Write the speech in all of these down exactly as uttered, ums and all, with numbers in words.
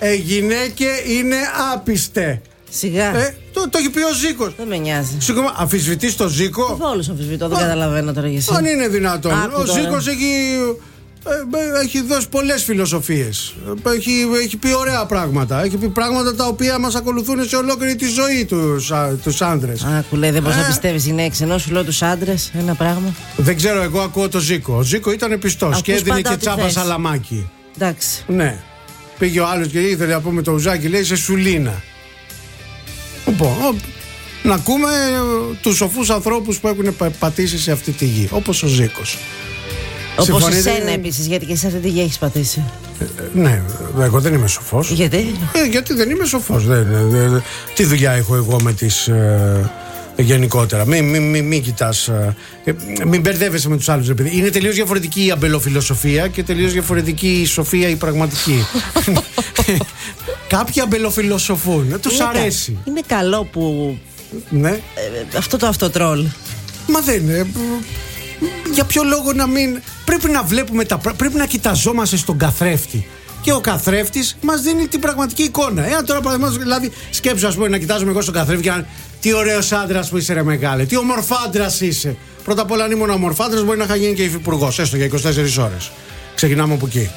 ε, γυναίκε είναι άπιστε. Σιγά. Ε, το, το έχει πει ο Ζήκος. Δεν με νοιάζει. Συγγνώμη, αμφισβητείς τον Ζήκο? Όλους αμφισβητώ, δεν καταλαβαίνω τώρα για εσύ. Αν είναι δυνατόν. Άκου Ο τώρα. Ζήκος έχει, ε, έχει δώσει πολλές φιλοσοφίες. Έχει, έχει πει ωραία πράγματα. Έχει πει πράγματα τα οποία μας ακολουθούν σε ολόκληρη τη ζωή τους, α, τους άντρες. Άκου, λέει, δεν μπορείς Ε. να πιστεύεις γυναίκες, ενώ σου λέω τους άντρες ένα πράγμα. Δεν ξέρω, εγώ ακούω το Ζήκο. Ο Ζήκο ήταν πιστός Ακούς και έδινε πάντα και ό,τι τσάμπα θες. σαλαμάκι. Εντάξει. Ναι. Πήγε ο άλλος και ήθελε να πούμε το ουζάκι, λέει σε σουλίνα. Λοιπόν, να ακούμε ε, τους σοφούς ανθρώπους που έχουν πα- πατήσει σε αυτή τη γη, όπως ο Ζήκος. Όπως Συμφωνείτε? εσένα επίσης, γιατί και σε αυτή τη γη έχεις πατήσει. Ε, ναι, εγώ δεν είμαι σοφός. Γιατί? Ε, γιατί δεν είμαι σοφός. Δεν, δεν- τι δουλειά έχω εγώ με τις ε, γενικότερα. Μην μη, μη, μη κοιτάς. Ε, ε, μην μπερδεύεσαι με τους άλλους. Ρε παιδί. Είναι τελείως διαφορετική η αμπελοφιλοσοφία και τελείως διαφορετική η σοφία η πραγματική. Κάποιοι αμπελοφιλοσοφούν. Τους Είναι κα- αρέσει. Είναι καλό που. Ναι. ε, αυτό το αυτοτρόλ. Μα δεν είναι. Για ποιο λόγο να μην. Πρέπει να βλέπουμε τα πράγματα. Πρέπει να κοιταζόμαστε στον καθρέφτη. Και ο καθρέφτης μας δίνει την πραγματική εικόνα. Εάν τώρα παραδείγματος, δηλαδή, σκέψου, ας πούμε, να κοιτάζομαι εγώ στον καθρέφτη και να. Τι ωραίος άντρας που είσαι, ρε μεγάλε. Τι ομορφάντρας είσαι. Πρώτα απ' όλα, αν ήμουν ομορφάντρας, μπορεί να είχα γίνει και υφυπουργός, έστω για είκοσι τέσσερις ώρες. Ξεκινάμε από εκεί.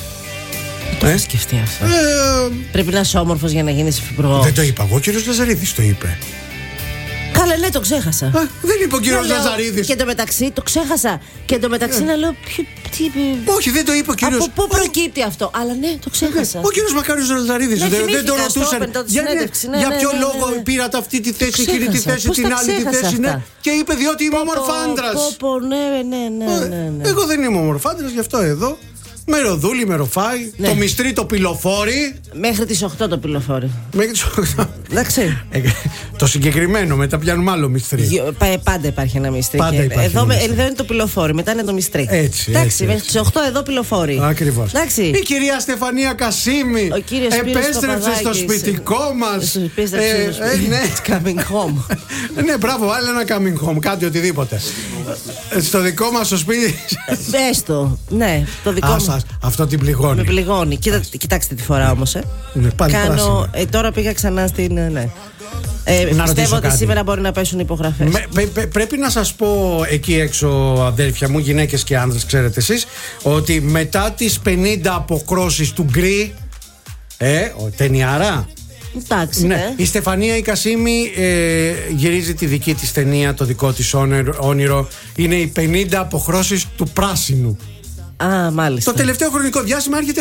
Το έχω σκεφτεί αυτό. Ε, Πρέπει να είσαι όμορφος για να γίνεις υφυπουργός. δεν το είπα εγώ, ο κύριος Λαζαρίδης το είπε. Καλά, ναι, το ξέχασα. Α, δεν είπε ο κύριος Να λέω, Λαζαρίδης. Και εντωμεταξύ το ξέχασα. Και εντωμεταξύ να λέω. Ποιο, τι, Όχι, δεν το είπε ο κύριος. από πού προκύπτει αυτό. Αλλά ναι, το ξέχασα. Ο κύριος Μακάριος Λαζαρίδης. Ναι, δεν, δεν θυμήθηκα τον στο ρωτούσαν. Open, το Για, συνέντευξη, ναι, για ναι, ποιο ναι, ναι, λόγο ναι. πήρατε αυτή τη θέση, Το εκείνη τη ξέχασα. θέση, Πώς την τα άλλη τη ξέχασα θέση. Ναι. αυτά. Και είπε διότι είμαι ομορφάντρας. Πω, πω, ναι, ναι, ναι, ναι, ναι. Εγώ δεν είμαι ομορφάντρας, γι' αυτό εδώ. Με ροδούλη, με ροφάει. Ναι. Το μυστρί, το πυλοφόρι. Μέχρι τις οκτώ το πυλοφόρι. Μέχρι τις οκτώ. Εντάξει. Ε, το συγκεκριμένο, μετά πιάνουμε άλλο μυστρί. Γιο- πα- Πάντα υπάρχει ένα μυστρί. Πάντα και υπάρχει εδώ, ένα με- μυστρί. εδώ είναι το πυλοφόρι, μετά είναι το μυστρί. Έτσι, Εντάξει, έτσι, μέχρι έτσι. τις οκτώ εδώ πυλοφόρι. Ακριβώς. Εντάξει. Η κυρία Στεφανία Κασίμη Ο κύριος Σπύρος επέστρεψε στο Παπαδάκης. σπιτικό μας. Σου επέστρεψε Ε, στο ε, σπίτι. ναι. It's coming home. Ναι, μπράβο, βάλε ένα coming home, κάτι οτιδήποτε. Ε, Στο δικό μας το σπίτι. Έστω. Ναι, το δικό Ας, μου. ας, αυτό την πληγώνει. Με πληγώνει. Κοίτα, κοιτάξτε τη φορά όμως, ε. Ναι, πάλι Κάνω. πράσινο. Ε, τώρα πήγα ξανά στην. ε, Ναι. Ε, ρωτήσω πιστεύω ότι κάτι. σήμερα μπορεί να πέσουν υπογραφές. Με- πε- πε- πρέπει να σας πω εκεί έξω, αδέρφια μου, γυναίκες και άνδρες, ξέρετε εσείς, ότι μετά τις πενήντα αποκρόσεις του γκρι, ε, ο ταινιάρα, Εντάξει. ναι, ε. η Στεφανία η Κασίμη ε, γυρίζει τη δική της ταινία, το δικό της όνειρο, όνειρο. Είναι οι πενήντα αποχρώσεις του πράσινου. Α, μάλιστα. Το τελευταίο χρονικό διάστημα έρχεται